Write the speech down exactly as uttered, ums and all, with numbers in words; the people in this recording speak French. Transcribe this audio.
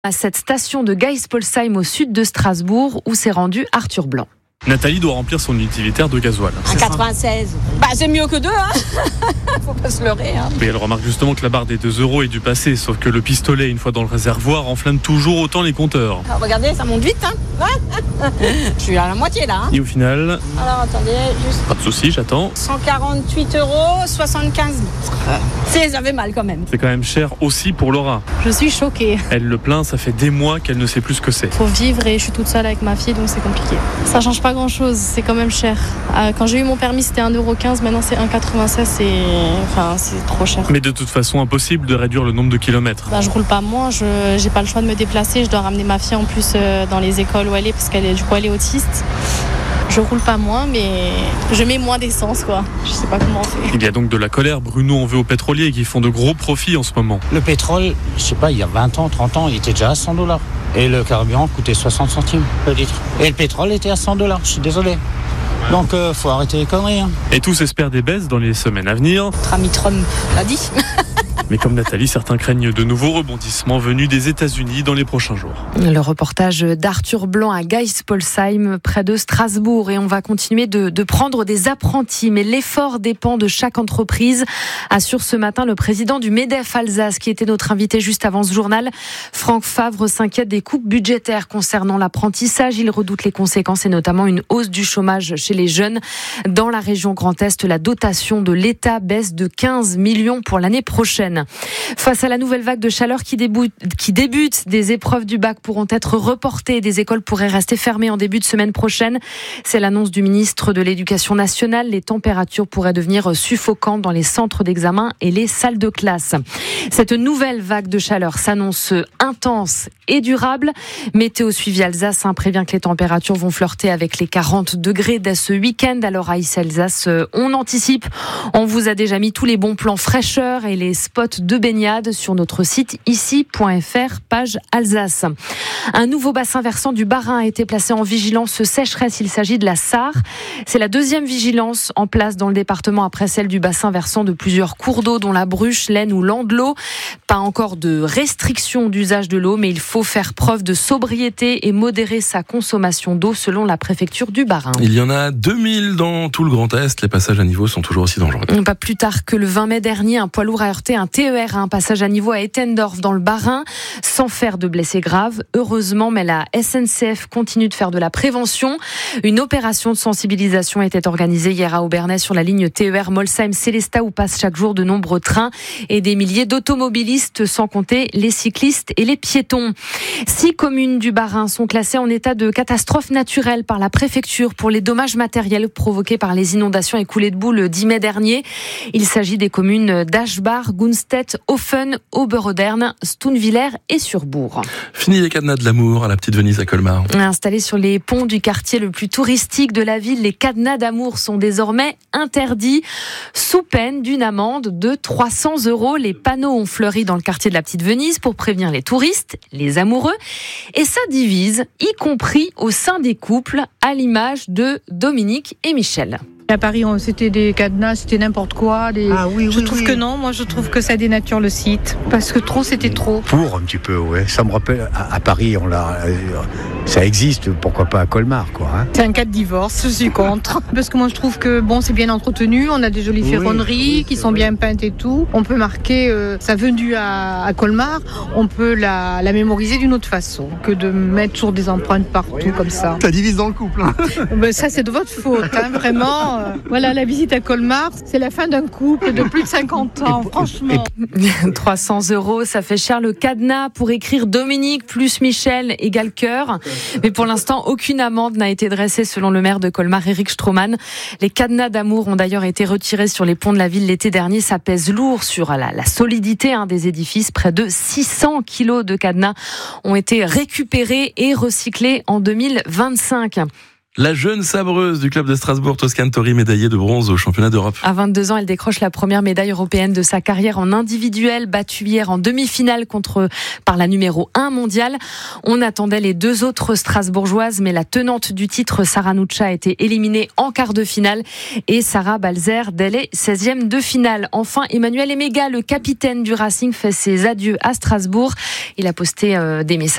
À cette station de Geispolsheim au sud de Strasbourg où s'est rendu Arthur Blanc. Nathalie doit remplir son utilitaire de gasoil. Un quatre-vingt-seize. Bah c'est mieux que deux, hein. Faut pas se leurrer, hein. Mais elle remarque justement que la barre des deux euros est du passé, sauf que le pistolet, une fois dans le réservoir, enflamme toujours autant les compteurs. Alors, regardez, ça monte vite, hein. Je suis à la moitié là, hein. Et au final, Alors attendez, juste pas de souci, j'attends. cent quarante-huit euros, soixante-quinze litres. C'est, ça fait mal quand même. C'est quand même cher aussi pour Laura. Je suis choquée. Elle le plaint, ça fait des mois qu'elle ne sait plus ce que c'est. Faut vivre et je suis toute seule avec ma fille, donc c'est compliqué. Ça change pas grand chose, c'est quand même cher. Quand j'ai eu mon permis, c'était un euro quinze, maintenant c'est un euro quatre-vingt-seize, c'est... Enfin, c'est trop cher. Mais de toute façon, impossible de réduire le nombre de kilomètres. Ben, je roule pas moins, je j'ai pas le choix de me déplacer, je dois ramener ma fille en plus dans les écoles où elle est, parce qu'elle est, du coup, elle est autiste. Je roule pas moins, mais je mets moins d'essence, quoi. Je sais pas comment on fait. Il y a donc de la colère. Bruno en veut aux pétroliers qui font de gros profits en ce moment. Le pétrole, je sais pas, il y a vingt ans, trente ans, il était déjà à cent dollars. Et le carburant coûtait soixante centimes le litre. Et le pétrole était à cent dollars, je suis désolé. Donc, euh, faut arrêter les conneries. Hein. Et tous espèrent des baisses dans les semaines à venir. Notre ami Trump l'a dit. Mais comme Nathalie, certains craignent de nouveaux rebondissements venus des États-Unis dans les prochains jours. Le reportage d'Arthur Blanc à Geispolsheim, près de Strasbourg. Et on va continuer de, de prendre des apprentis. Mais l'effort dépend de chaque entreprise, assure ce matin le président du MEDEF Alsace, qui était notre invité juste avant ce journal. Franck Favre s'inquiète des coupes budgétaires concernant l'apprentissage. Il redoute les conséquences et notamment une hausse du chômage chez les jeunes. Dans la région Grand Est, la dotation de l'État baisse de quinze millions pour l'année prochaine. Face à la nouvelle vague de chaleur qui débute, qui débute, des épreuves du bac pourront être reportées. Des écoles pourraient rester fermées en début de semaine prochaine. C'est l'annonce du ministre de l'Éducation nationale. Les températures pourraient devenir suffocantes dans les centres d'examen et les salles de classe. Cette nouvelle vague de chaleur s'annonce intense et durable. Météo Suivi Alsace hein, prévient que les températures vont flirter avec les quarante degrés dès ce week-end. Alors à Ici Alsace, on anticipe. On vous a déjà mis tous les bons plans fraîcheur et les spots de baignade sur notre site ici point f r, page Alsace. Un nouveau bassin versant du Bas-Rhin a été placé en vigilance sécheresse. Il s'agit de la Sarre. C'est la deuxième vigilance en place dans le département après celle du bassin versant de plusieurs cours d'eau, dont la Bruche, l'Aisne ou l'Andelot. Pas encore de restriction d'usage de l'eau, mais il faut faire preuve de sobriété et modérer sa consommation d'eau selon la préfecture du Bas-Rhin. Il y en a deux mille dans tout le Grand Est. Les passages à niveau sont toujours aussi dangereux. Pas plus tard que le vingt mai dernier, un poids lourd a heurté un T E R, un passage à niveau à Ettendorf dans le Bas-Rhin, sans faire de blessés graves. Heureusement, mais la S N C F continue de faire de la prévention. Une opération de sensibilisation était organisée hier à Obernai sur la ligne T E R Molsheim-Sélestat où passent chaque jour de nombreux trains et des milliers d'automobilistes, sans compter les cyclistes et les piétons. Six communes du Bas-Rhin sont classées en état de catastrophe naturelle par la préfecture pour les dommages matériels provoqués par les inondations et coulées de boue le dix mai dernier. Il s'agit des communes d'Aschbach, Gunstedt, Hofen, Oberodern, Stounviller et Surbourg. Fini les cadenas de l'amour à la Petite Venise à Colmar. Installés sur les ponts du quartier le plus touristique de la ville, les cadenas d'amour sont désormais interdits sous peine d'une amende de trois cents euros. Les panneaux ont fleuri dans le quartier de la Petite Venise pour prévenir les touristes, les amoureux. Et ça divise, y compris au sein des couples, à l'image de Dominique et Michel. À Paris, c'était des cadenas, c'était n'importe quoi. Des... Ah oui, oui, je trouve oui. que non, moi je trouve que ça dénature le site. Parce que trop, c'était trop. Pour un petit peu, ouais. Ça me rappelle, à, à Paris, on l'a, euh, ça existe, pourquoi pas à Colmar, quoi. Hein. C'est un cas de divorce, je suis contre. Parce que moi je trouve que bon, c'est bien entretenu, on a des jolies oui, ferronneries oui, qui sont vrai. bien peintes et tout. On peut marquer euh, sa venue à, à Colmar, on peut la, la mémoriser d'une autre façon que de mettre toujours des empreintes partout oui, comme ça. Ça divise dans le couple. Hein. Ben, ça c'est de votre faute, hein, vraiment. Euh, voilà, la visite à Colmar, c'est la fin d'un couple de plus de cinquante ans, franchement. trois cents euros, ça fait cher le cadenas pour écrire Dominique plus Michel égale cœur. Mais pour l'instant, aucune amende n'a été dressée selon le maire de Colmar, Eric Stroman. Les cadenas d'amour ont d'ailleurs été retirés sur les ponts de la ville l'été dernier. Ça pèse lourd sur la, la solidité hein, des édifices. Près de six cents kilos de cadenas ont été récupérés et recyclés en deux mille vingt-cinq. La jeune sabreuse du club de Strasbourg, Toscane Tori, médaillée de bronze au championnat d'Europe. À vingt-deux ans, elle décroche la première médaille européenne de sa carrière en individuel, battue hier en demi-finale contre, par la numéro un mondiale. On attendait les deux autres strasbourgeoises, mais la tenante du titre, Sarah Nuccia, a été éliminée en quart de finale et Sarah Balzer, dès les seizièmes de finale. Enfin, Emmanuel Emega, le capitaine du Racing, fait ses adieux à Strasbourg. Il a posté euh, des messages